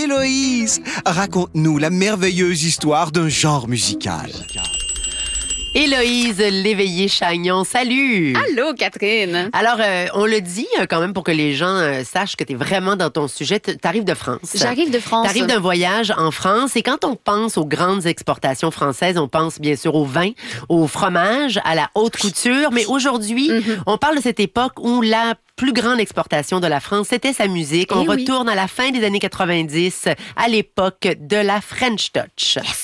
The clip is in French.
Héloïse, raconte-nous la merveilleuse histoire d'un genre musical. Héloïse Léveillé-Chagnon, salut! Allô, Catherine! Alors, on le dit quand même pour que les gens sachent que tu es vraiment dans ton sujet. T'arrives de France. J'arrive de France. T'arrives d'un voyage en France et quand on pense aux grandes exportations françaises, on pense bien sûr au vin, au fromage, à la haute couture. Mais aujourd'hui, on parle de cette époque où la plus grande exportation de la France, c'était sa musique. On retourne à la fin des années 90, à l'époque de la French Touch.